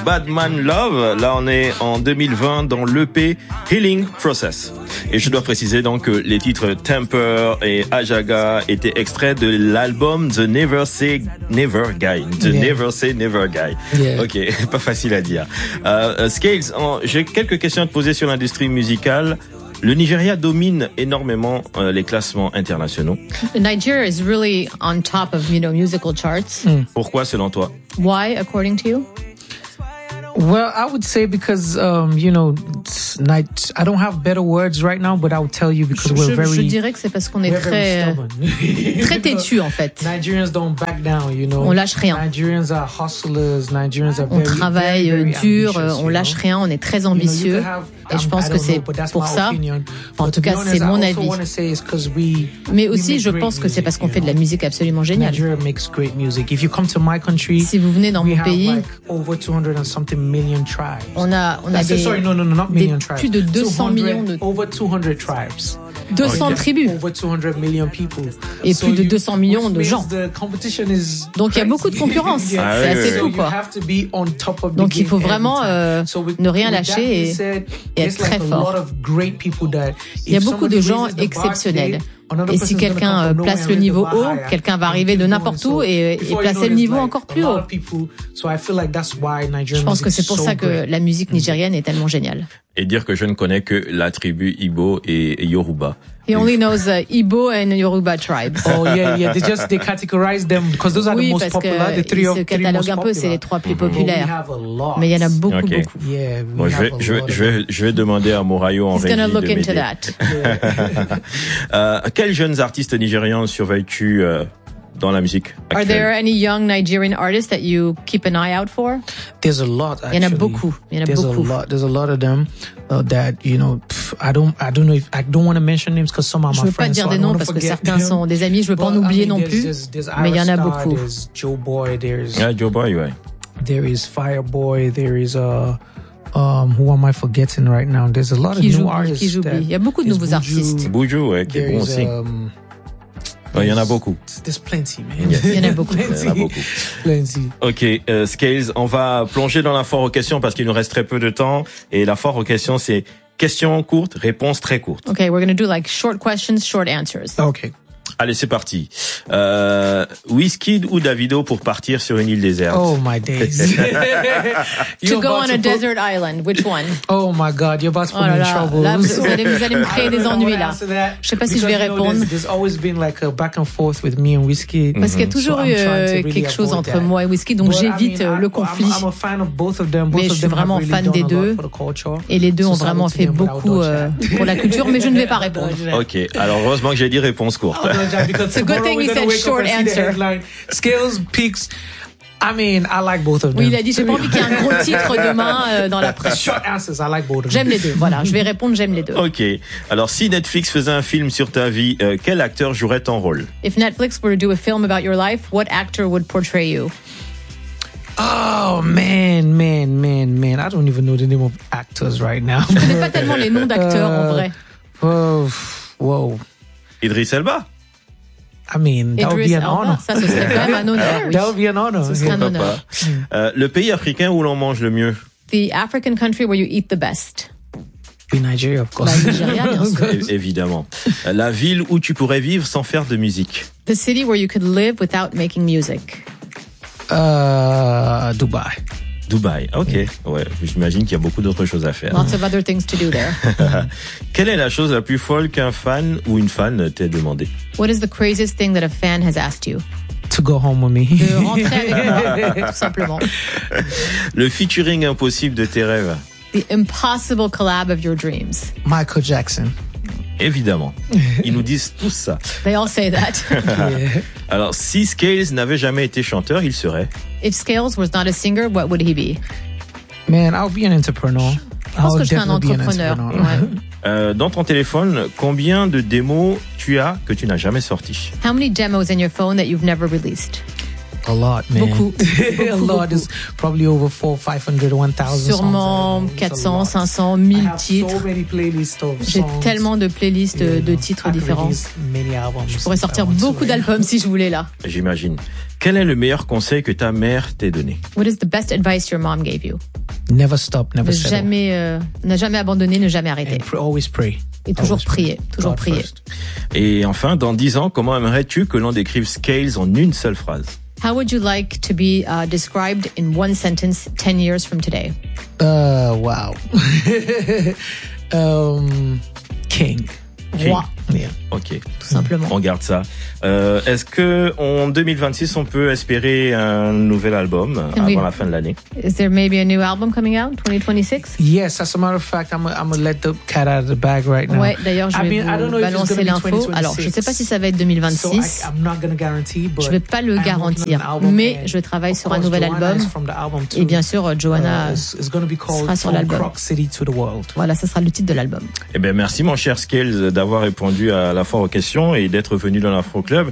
Bad Man Love. Là, on est en 2020 dans l'EP Healing Process. Et je dois préciser donc que les titres Temper et Ajaga étaient extraits de l'album The Never Say Never Guy. Never Say Never Guy. Yeah. Ok, pas facile à dire. Scales, j'ai quelques questions à te poser sur l'industrie musicale. Le Nigeria domine énormément les classements internationaux. Nigeria is really on top of, musical charts. Pourquoi, selon toi? Why, according to you? Well, I would say because, I don't have better words right now, but I would tell you because Je dirais que c'est parce qu'on est très têtu, en fait. Nigerians don't back down, On lâche rien. Nigerians are hustlers. Nigerians are on travaille dur, on lâche rien, on est très ambitieux. Et je pense que c'est pour ça, en tout cas c'est mon avis. Mais aussi je pense que c'est parce qu'on fait de la musique absolument géniale. Si vous venez dans mon pays, on a plus de 200 millions de 200 tribus et plus de 200 millions de gens. Donc il y a beaucoup de concurrence. C'est assez fou, quoi. Donc il faut vraiment ne rien lâcher et être très fort. Il y a beaucoup de gens exceptionnels. Et si quelqu'un place le niveau haut, quelqu'un va arriver de n'importe où et placer le niveau encore plus haut. Je pense que c'est pour ça que la musique nigérienne est tellement géniale. Et dire que je ne connais que la tribu Igbo et Yoruba. He only knows Igbo and Yoruba tribes. Oh yeah. They categorize them because those are the most popular. The three se cataloguent un peu, c'est les trois plus populaires. Mais il y en a beaucoup. Yeah. Bon, je vais demander à Morayo en régie de look into m'aider. that. Quels jeunes artistes nigérians surveilles-tu dans la musique actuelle? Are there any young Nigerian artists that you keep an eye out for? There's a lot. Actually. Il y en a beaucoup. There's a lot of them that I don't want to mention names because some are my friends. Je veux pas dire des noms parce que certains sont des amis. Je veux pas en oublier non plus. Mais il y en a beaucoup. There's Joe Boy. Joe Boy, ouais. There is Fireboy. There is who am I forgetting right now? There's a lot of new artists. Il y a beaucoup de nouveaux artistes. Buju, ouais, qui est bon aussi. Il y en a beaucoup. There's plenty, man. Il y en a beaucoup. Plenty. Ok, Scales, on va plonger dans la foire aux questions parce qu'il nous reste très peu de temps. Et la foire aux questions, c'est questions courtes, réponses très courtes. Okay, we're going to do like short questions, short answers. Okay. Allez, c'est parti. Wizkid ou Davido pour partir sur une île déserte? Oh my days. To go on a desert island, which one? Oh my God, you're about to put me in trouble. Là, vous allez me créer des ennuis là. Je sais pas si je vais répondre. There's always been like a back and forth with me and Wizkid. Parce qu'il y a toujours eu quelque chose entre moi et Wizkid, donc j'évite le conflit. Mais je suis vraiment fan des deux. Et les deux ont vraiment fait beaucoup pour la culture, mais je ne vais pas répondre. Ok, alors heureusement que j'ai dit réponse courte. It's a good thing he said short answer. Scales, Peaks. I like both of them. Oui, il a dit, j'ai pas envie qu'il y ait un gros titre demain dans la presse. Short answers, I like both of them. J'aime les deux, voilà. Je vais répondre, j'aime les deux. Ok. Alors, si Netflix faisait un film sur ta vie, quel acteur jouerait ton rôle? If Netflix were to do a film about your life, what actor would portray you? Oh, man. I don't even know the name of actors right now. Je connais pas tellement les noms d'acteurs, en vrai. Whoa. Idris Elba? That would be an honor. Ça, ce serait quand même un honneur, oui. That would be an honor. Ce serait un honneur. Le pays africain où l'on mange le mieux? The African country where you eat the best. Be Nigeria, of course. Nigeria, bien sûr. Évidemment. La ville où tu pourrais vivre sans faire de musique? The city where you could live without making music. Dubaï, ok. Ouais, j'imagine qu'il y a beaucoup d'autres choses à faire. Lots of other things to do there. Quelle est la chose la plus folle qu'un fan ou une fan t'ait demandé? What is the craziest thing that a fan has asked you? To go home with me. De rentrer avec moi, tout simplement. Le featuring impossible de tes rêves? The impossible collab of your dreams. Michael Jackson. Évidemment. Ils nous disent tous ça. They all say that. Yeah. Alors, si Scales n'avait jamais été chanteur, il serait? If Scales was not a singer, what would he be? Man, I'll be an entrepreneur. Je pense que je serais un entrepreneur. Ouais. Dans ton téléphone, combien de démos tu as que tu n'as jamais sorti? How many demos in your phone that you've never released? A lot, man. Beaucoup. A lot. There's probably over 400, 500, 1000 Sûrement 400, 500, 1000 titres. J'ai tellement de playlists de titres différents. Je pourrais sortir beaucoup d'albums si je voulais là. J'imagine. Quel est le meilleur conseil que ta mère t'ait donné? What is the best advice your mom gave you? Never stop, never settle. Ne jamais abandonner, ne jamais arrêter. Always pray. Et toujours prier, toujours prier. Et enfin, dans 10 ans, comment aimerais-tu que l'on décrive Scales en une seule phrase? How would you like to be described in one sentence 10 years from today? Wow. King. Roi. Yeah. Ok. Tout simplement. On garde ça. Est-ce que en 2026 on peut espérer un nouvel album avant la fin de l'année? Is there maybe a new album coming out 2026? Yes, as a matter of fact, I'm gonna let the cat out of the bag right now. Ouais, d'ailleurs, je vais vous balancer l'info. Alors, je sais pas si ça va être 2026. Je vais pas le garantir, mais je travaille sur un nouvel album. Et bien sûr, Joanna sera sur l'album. Voilà, ça sera le titre de l'album. Eh ben, merci mon cher Scales d'avoir répondu à la fois aux questions et d'être venu dans l'Afro Club.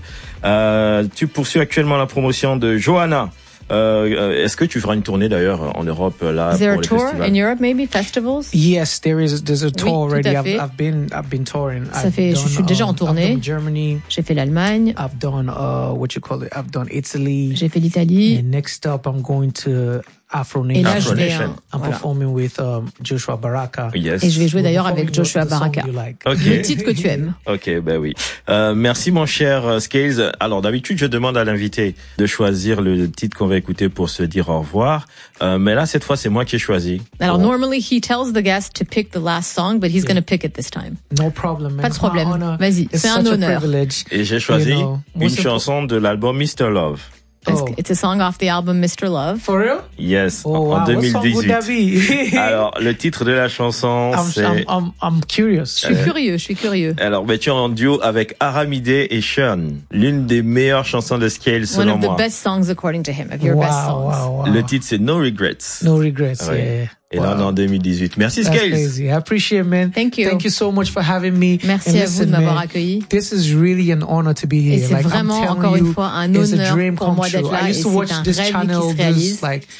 Tu poursuis actuellement la promotion de Joanna. Est-ce que tu feras une tournée d'ailleurs en Europe là Is there pour a les tour festivals? in Europe maybe festivals? Yes, there's a tour already. Tout à fait. I've been touring. Je suis déjà en tournée. I've done Germany. J'ai fait l'Allemagne. I've done I've done Italy. J'ai fait l'Italie. And next up, I'm going to Afro Nation. Et là, je vais, I'm performing with Joshua Baraka. Yes. Et je vais jouer d'ailleurs avec Joshua Baraka. Okay. Le titre que tu aimes. Ok, ben oui. Merci mon cher Scales. Alors d'habitude, je demande à l'invité de choisir le titre qu'on va écouter pour se dire au revoir. Mais là, cette fois, c'est moi qui ai choisi. Alors normally he tells the guest to pick the last song, but he's going to pick it this time. No problem, man. Pas de problème. Vas-y, c'est un honneur. Et j'ai choisi une chanson de l'album Mr. Love. It's a song off the album Mr. Love. For real? Yes, wow. en 2018. What song would that be? Alors, le titre de la chanson, c'est... I'm curious. Je suis curieux. Alors, tu es en duo avec Aramide et Sean. L'une des meilleures chansons de Scales, selon moi. One of the best songs according to him, of your best songs. Wow. Le titre, c'est No Regrets. No Regrets, yeah. Et là, on est en 2018. Merci, Scales. That's crazy. I appreciate it, man. Thank you. Thank you so much for having me. Merci à vous de m'avoir accueilli. This is really an honor to be here. Et c'est vraiment, encore une fois, un honneur pour moi d'être là. Et c'est un rêve qui se réalise.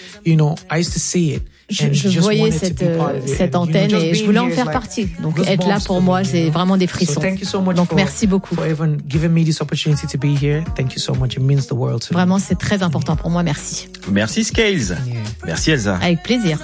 I used to see it. Je voyais cette antenne et je voulais en faire partie. Donc être là pour moi, c'est vraiment des frissons. Donc merci beaucoup. Vraiment, c'est très important pour moi. Merci. Merci Scales. Merci Elsa. Avec plaisir.